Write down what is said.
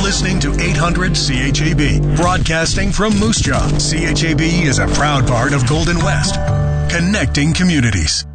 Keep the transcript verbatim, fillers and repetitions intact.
listening to eight hundred C H A B, broadcasting from Moose Jaw. C H A B is a proud part of Golden West, connecting communities.